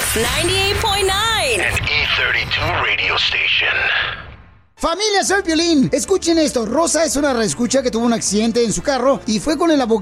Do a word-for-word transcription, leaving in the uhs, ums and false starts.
noventa y ocho punto nueve. An E treinta y dos radio station. Familia, soy Piolín. Escuchen esto. Rosa es una reescucha que tuvo un accidente en su carro y fue con el abogado